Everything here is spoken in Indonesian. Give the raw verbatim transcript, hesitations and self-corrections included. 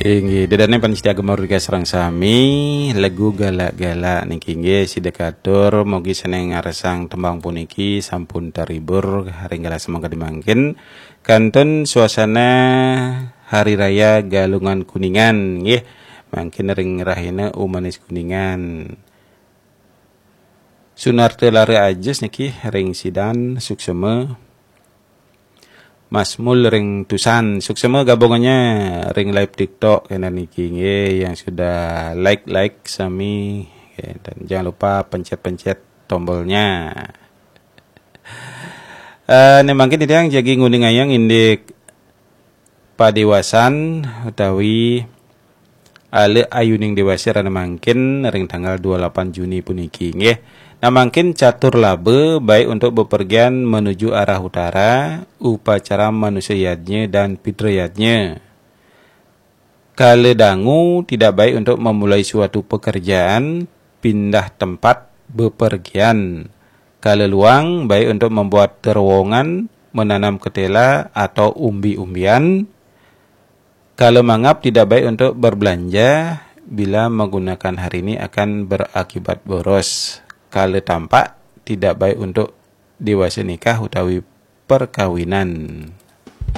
Inggih, dedane panistia gemar sareng sami lagu galak-galak niki nggih sidekatur mugi seneng ngaresang tembang puniki sampun taribur haringga semangka dimangkin kanten suasana hari raya Galungan Kuningan nggih mangkin ring rahina umanis Kuningan. Sunarte lare ajes niki ring sidan suksema Masmul ring tusan suksema gabungannya ring live TikTok kena niki nggih yang sudah like-like sami ya, dan jangan lupa pencet-pencet tombolnya. Eh uh, mangkin yang jagi nguning ayang indik padewasan utawi ale ayuning dewasa rana mangkin ring tanggal dua puluh delapan Juni puniki nggih. Nah mungkin catur labe baik untuk bepergian menuju arah utara, upacara manusiaatnya dan fitriyatnya. Kale dangu tidak baik untuk memulai suatu pekerjaan, pindah tempat bepergian. Kale luang baik untuk membuat terowongan, menanam ketela atau umbi-umbian. Kalau mangap tidak baik untuk berbelanja, bila menggunakan hari ini akan berakibat boros. Kalau tampak tidak baik untuk dewasa nikah utawi perkawinan.